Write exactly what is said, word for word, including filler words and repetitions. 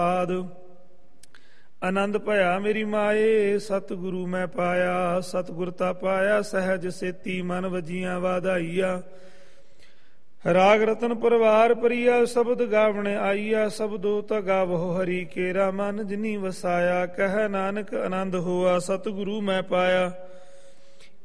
ਆਦ ਆਨੰਦ ਭਇਆ ਮੇਰੀ ਮਾਏ, ਸਤਿਗੁਰੂ ਮੈਂ ਪਾਇਆ। ਸਤਿਗੁਰ ਤਾ ਪਾਇਆ ਸਹਿਜ ਸੇਤੀ, ਮਨ ਵਜੀਆਂ ਵਾਧਾਈਆ। ਰਾਗ ਰਤਨ ਪਰਵਾਰ ਪਰੀਆ, ਸ਼ਬਦ ਗਾਵਣ ਆਈਆ। ਸ਼ਬਦੋ ਤਾ ਗਾਵੋ ਹਰੀ ਕੇਰਾ, ਮਨ ਜਿਨੀ ਵਸਾਇਆ। ਕਹਿ ਨਾਨਕ ਆਨੰਦ ਹੋਆ, ਸਤਿਗੁਰੂ ਮੈਂ ਪਾਇਆ।